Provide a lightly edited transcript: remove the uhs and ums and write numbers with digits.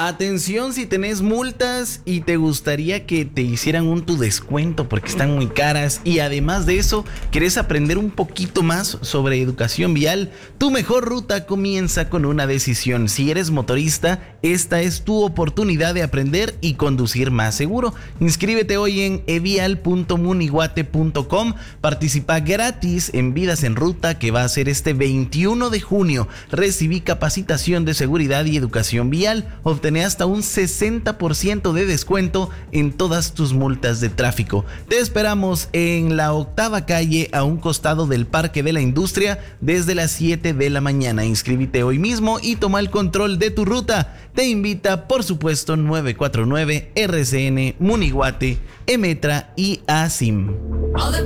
Atención si tenés multas y te gustaría que te hicieran un tu descuento porque están muy caras y además de eso querés aprender un poquito más sobre educación vial, tu mejor ruta comienza con una decisión. Si eres motorista, esta es tu oportunidad de aprender y conducir más seguro. Inscríbete hoy en evial.muniguate.com, participa gratis en Vidas en Ruta que va a ser este 21 de junio. Recibí capacitación de seguridad y educación vial. Obtener hasta un 60% de descuento en todas tus multas de tráfico. Te esperamos en la 8ª calle a un costado del Parque de la Industria desde las 7 de la mañana. Inscríbete hoy mismo y toma el control de tu ruta. Te invita, por supuesto, 949 RCN, Muniguate, Emetra y ASIM.